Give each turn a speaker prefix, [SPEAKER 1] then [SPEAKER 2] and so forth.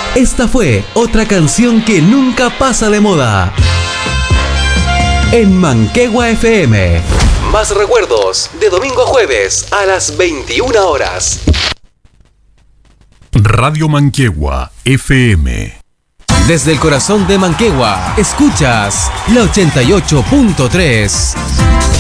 [SPEAKER 1] Esta fue otra canción que nunca pasa de moda. En Manquehue FM. Más recuerdos de domingo a jueves a las 21 horas.
[SPEAKER 2] Radio Manquehue FM.
[SPEAKER 1] Desde el corazón de Manquehue, escuchas la 88.3.